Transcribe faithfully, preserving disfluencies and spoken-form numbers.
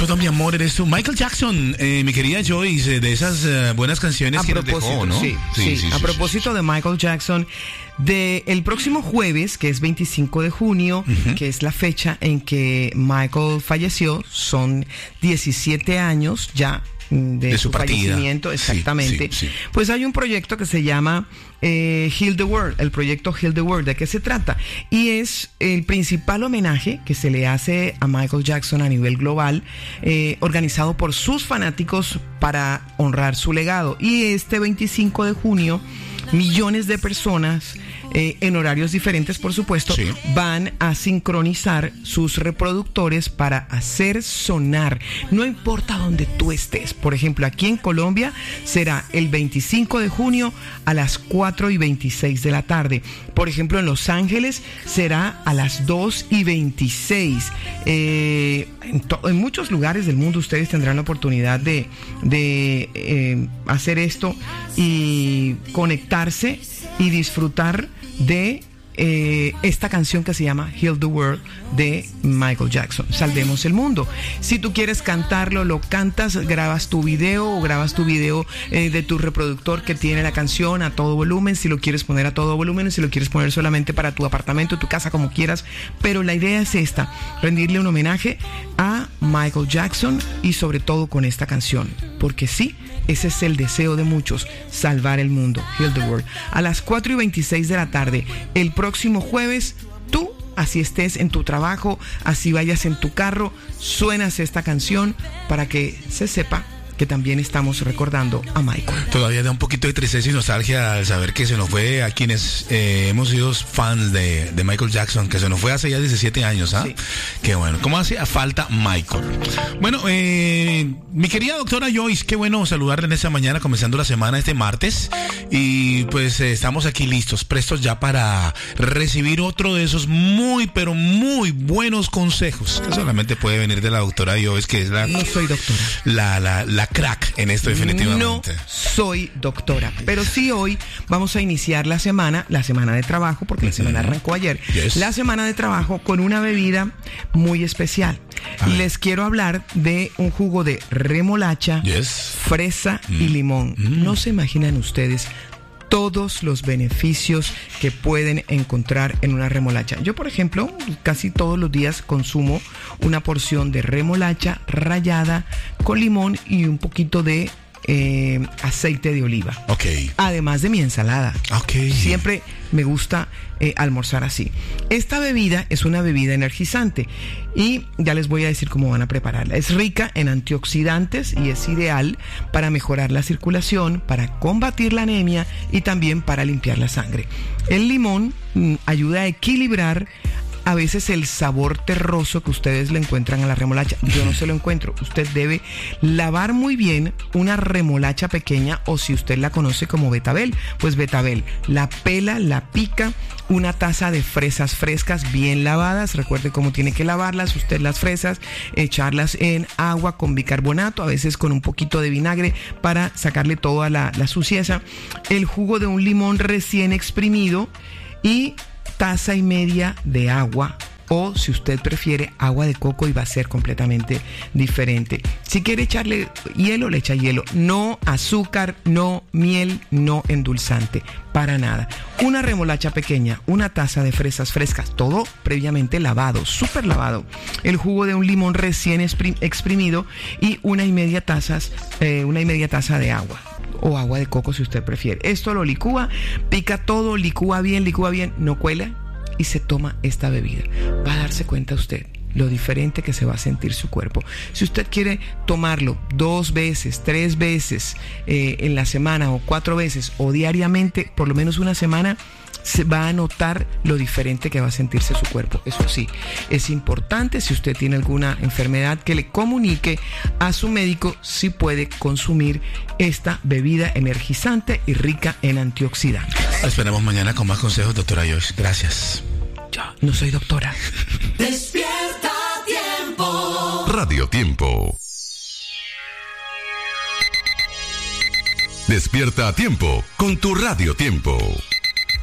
Todo mi amor eres tú. Michael Jackson, eh, mi querida Joyce, de esas uh, buenas canciones a que nos dejó, ¿no? Sí, sí, sí, sí a sí, propósito sí. de Michael Jackson, de el próximo jueves, que es veinticinco de junio, uh-huh. que es la fecha en que Michael falleció, son diecisiete años ya de, de su, su fallecimiento, exactamente. Sí, sí, sí. Pues hay un proyecto que se llama eh, Heal the World, el proyecto Heal the World. ¿De qué se trata? Y es el principal homenaje que se le hace a Michael Jackson a nivel global, eh, organizado por sus fanáticos para honrar su legado. Y este veinticinco de junio, millones de personas eh, en horarios diferentes, por supuesto, sí. van a sincronizar sus reproductores para hacer sonar, no importa donde tú estés. Por ejemplo, aquí en Colombia será el veinticinco de junio a las cuatro y veintiséis de la tarde. Por ejemplo, en Los Ángeles será a las dos y veintiséis. Eh, en, to- en muchos lugares del mundo ustedes tendrán la oportunidad de, de eh, hacer esto y conectarse y disfrutar de eh, esta canción que se llama Heal the World de Michael Jackson. Salvemos el mundo. Si tú quieres cantarlo, lo cantas, grabas tu video o grabas tu video eh, de tu reproductor que tiene la canción a todo volumen, si lo quieres poner a todo volumen, si lo quieres poner solamente para tu apartamento, tu casa, como quieras. Pero la idea es esta, rendirle un homenaje a Michael Jackson y sobre todo con esta canción, porque sí, ese es el deseo de muchos, salvar el mundo, Heal the World. A las cuatro y veintiséis de la tarde, el próximo jueves, tú, así estés en tu trabajo, así vayas en tu carro, suenas esta canción para que se sepa que también estamos recordando a Michael. Todavía da un poquito de tristeza y nostalgia al saber que se nos fue a quienes eh, hemos sido fans de, de Michael Jackson, que se nos fue hace ya diecisiete años, ¿ah? Sí. Qué bueno. ¿Cómo hacía falta Michael? Bueno, eh, mi querida doctora Joyce, qué bueno saludarla en esta mañana, comenzando la semana este martes. Y pues eh, estamos aquí listos, prestos ya para recibir otro de esos muy, pero muy buenos consejos que solamente puede venir de la doctora Joyce, que es la... No soy doctora. La, la, la crack en esto, definitivamente. No soy doctora, pero sí hoy vamos a iniciar la semana, la semana de trabajo, porque la semana arrancó ayer. Yes. La semana de trabajo con una bebida muy especial. Ay. Les quiero hablar de un jugo de remolacha, yes. fresa mm. y limón. Mm. No se imaginan ustedes todos los beneficios que pueden encontrar en una remolacha. Yo, por ejemplo, casi todos los días consumo una porción de remolacha rallada con limón y un poquito de eh, aceite de oliva. Ok. Además de mi ensalada. Ok. Siempre me gusta eh, almorzar así. Esta bebida es una bebida energizante y ya les voy a decir cómo van a prepararla. Es rica en antioxidantes y es ideal para mejorar la circulación, para combatir la anemia y también para limpiar la sangre. El limón mm, ayuda a equilibrar a veces el sabor terroso que ustedes le encuentran a la remolacha. Yo no se lo encuentro. Usted debe lavar muy bien una remolacha pequeña, o si usted la conoce como betabel, pues betabel, la pela, la pica, una taza de fresas frescas bien lavadas. Recuerde cómo tiene que lavarlas usted las fresas, echarlas en agua con bicarbonato, a veces con un poquito de vinagre para sacarle toda la, la suciedad. El jugo de un limón recién exprimido y taza y media de agua, o si usted prefiere agua de coco, y va a ser completamente diferente. Si quiere echarle hielo, le echa hielo. No azúcar, no miel, no endulzante, para nada. Una remolacha pequeña, una taza de fresas frescas, todo previamente lavado, súper lavado. El jugo de un limón recién exprimido y una y media tazas, eh, una y media taza de agua, o agua de coco si usted prefiere. Esto lo licúa, pica todo, licúa bien, licúa bien, no cuela y se toma esta bebida. Va a darse cuenta usted lo diferente que se va a sentir su cuerpo. Si usted quiere tomarlo dos veces, tres veces eh, en la semana, o cuatro veces, o diariamente, por lo menos una semana, se va a notar lo diferente que va a sentirse su cuerpo. Eso sí, es importante, si usted tiene alguna enfermedad, que le comunique a su médico si puede consumir esta bebida energizante y rica en antioxidantes. Esperamos mañana con más consejos, doctora Joyce. Gracias. Yo no soy doctora. Despierta Tiempo. Radio Tiempo. Despierta a tiempo con tu Radio Tiempo.